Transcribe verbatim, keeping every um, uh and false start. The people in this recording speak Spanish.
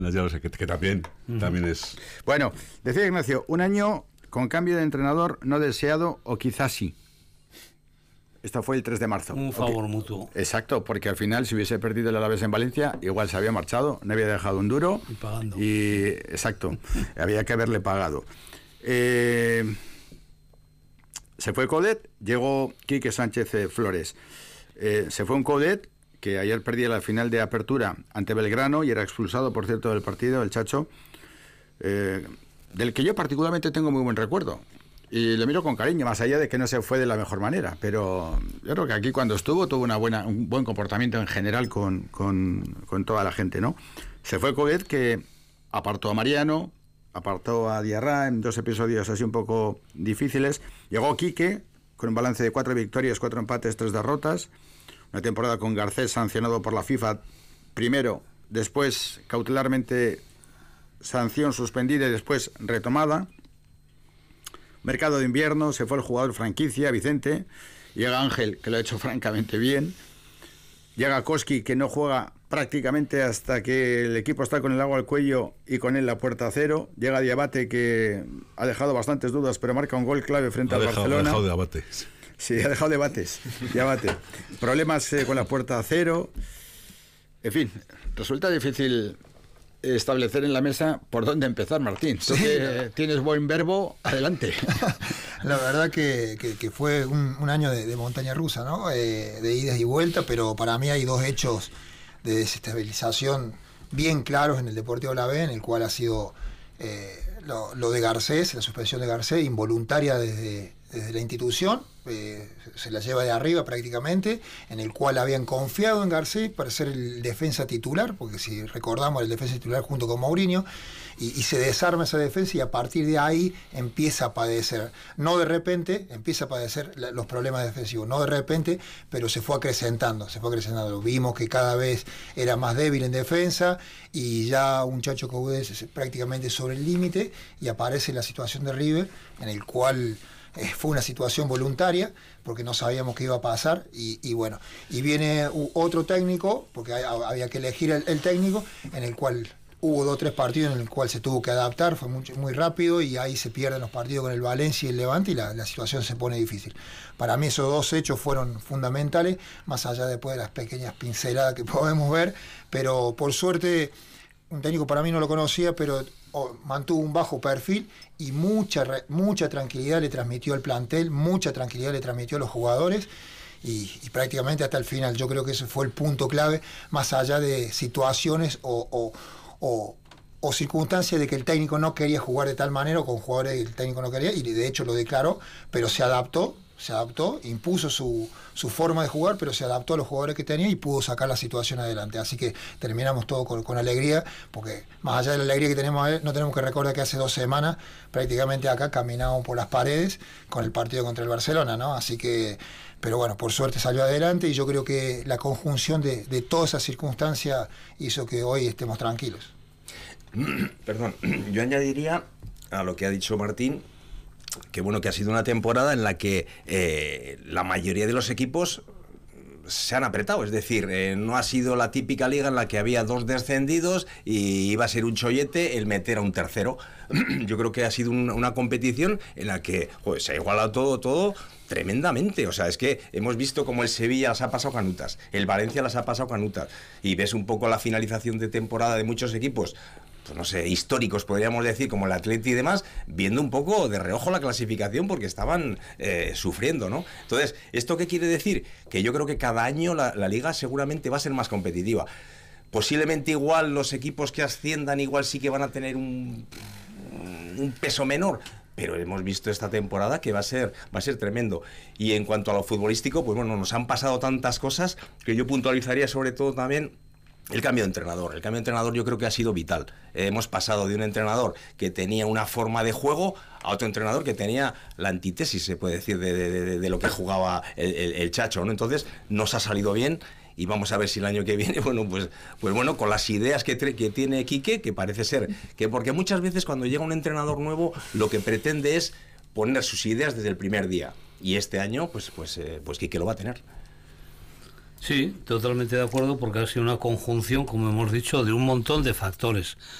Ya lo sé, que, que también, uh-huh. también es... Bueno, decía Ignacio, un año con cambio de entrenador no deseado o quizás sí. Esto fue el tres de marzo. Un favor okay. mutuo. Exacto, porque al final si hubiese perdido el Alavés en Valencia, igual se había marchado, no había dejado un duro. Y pagando. Y, exacto, había que haberle pagado. Eh, se fue Codet, llegó Quique Sánchez Flores. Eh, se fue un Codet que ayer perdía la final de apertura ante Belgrano y era expulsado, por cierto, del partido, el Chacho, eh, del que yo particularmente tengo muy buen recuerdo. Y lo miro con cariño, más allá de que no se fue de la mejor manera. Pero yo creo que aquí cuando estuvo tuvo una buena, un buen comportamiento en general con, con, con toda la gente, ¿no? Se fue Codet, que apartó a Mariano, apartó a Diarra en dos episodios así un poco difíciles. Llegó Quique, con un balance de cuatro victorias, cuatro empates, tres derrotas. Una temporada con Garcés sancionado por la FIFA primero, después cautelarmente sanción suspendida y después retomada. Mercado de invierno, se fue el jugador franquicia, Vicente. Llega Ángel, que lo ha hecho francamente bien. Llega Koski, que no juega prácticamente hasta que el equipo está con el agua al cuello y con él la puerta a cero. Llega Diabate, que ha dejado bastantes dudas, pero marca un gol clave frente ha al dejado, Barcelona. Ha dejado Diabate. Sí, ha dejado debates. Diabate. Problemas eh, con la puerta a cero. En fin, resulta difícil establecer en la mesa por dónde empezar, Martín. Tú sí. que tienes buen verbo, adelante. La verdad que, que, que fue un, un año de, de montaña rusa, ¿no? Eh, de idas y vueltas, pero para mí hay dos hechos de desestabilización bien claros en el Deportivo Alavés, en el cual ha sido eh, lo, lo de Garcés, la suspensión de Garcés, involuntaria desde, desde la institución, eh, se la lleva de arriba prácticamente, en el cual habían confiado en Garcés para ser el defensa titular, porque si recordamos el defensa titular junto con Mourinho, y, y se desarma esa defensa y a partir de ahí empieza a padecer, no de repente, empieza a padecer la, los problemas defensivos, no de repente, pero se fue acrecentando, se fue acrecentando, vimos que cada vez era más débil en defensa y ya un Chacho Coudet prácticamente sobre el límite y aparece la situación de River, en el cual Eh, fue una situación voluntaria porque no sabíamos qué iba a pasar y, y bueno, y viene u, otro técnico porque hay, había que elegir el, el técnico, en el cual hubo dos o tres partidos en el cual se tuvo que adaptar, fue muy, muy rápido y ahí se pierden los partidos con el Valencia y el Levante y la, la situación se pone difícil. Para mí esos dos hechos fueron fundamentales, más allá después de las pequeñas pinceladas que podemos ver, pero por suerte un técnico para mí no lo conocía, pero oh, mantuvo un bajo perfil y mucha, mucha tranquilidad le transmitió al plantel, mucha tranquilidad le transmitió a los jugadores y, y prácticamente hasta el final. Yo creo que ese fue el punto clave, más allá de situaciones o, o, o, o circunstancias de que el técnico no quería jugar de tal manera o con jugadores que el técnico no quería, y de hecho lo declaró, pero se adaptó, se adaptó, impuso su, su forma de jugar, pero se adaptó a los jugadores que tenía y pudo sacar la situación adelante. Así que terminamos todo con, con alegría, porque más allá de la alegría que tenemos, no tenemos que recordar que hace dos semanas prácticamente acá caminamos por las paredes con el partido contra el Barcelona, ¿no? Así que, pero bueno, por suerte salió adelante y yo creo que la conjunción de, de todas esas circunstancias hizo que hoy estemos tranquilos. Perdón, yo añadiría a lo que ha dicho Martín, que bueno, que ha sido una temporada en la que eh, la mayoría de los equipos se han apretado, es decir, eh, no ha sido la típica liga en la que había dos descendidos y iba a ser un chollete el meter a un tercero. Yo creo que ha sido un, una competición en la que joder, se ha igualado todo, todo tremendamente. O sea, es que hemos visto como el Sevilla las ha pasado canutas, el Valencia las ha pasado canutas, y ves un poco la finalización de temporada de muchos equipos, pues no sé, históricos podríamos decir, como el Atleti y demás, viendo un poco de reojo la clasificación porque estaban eh, sufriendo, ¿no? Entonces, ¿esto qué quiere decir? Que yo creo que cada año la, la liga seguramente va a ser más competitiva. Posiblemente igual los equipos que asciendan igual sí que van a tener un, un peso menor, pero hemos visto esta temporada que va a ser va a ser tremendo. Y en cuanto a lo futbolístico, pues bueno, nos han pasado tantas cosas que yo puntualizaría sobre todo también el cambio de entrenador. El cambio de entrenador yo creo que ha sido vital. Eh, hemos pasado de un entrenador que tenía una forma de juego a otro entrenador que tenía la antítesis, se puede decir, de, de, de, de lo que jugaba el, el, el Chacho, ¿no? Entonces nos ha salido bien y vamos a ver si el año que viene, bueno, pues, pues bueno, con las ideas que, que tiene Quique, que parece ser que, porque muchas veces cuando llega un entrenador nuevo lo que pretende es poner sus ideas desde el primer día, y este año pues, pues, eh, pues Quique lo va a tener. Sí, totalmente de acuerdo, porque ha sido una conjunción, como hemos dicho, de un montón de factores.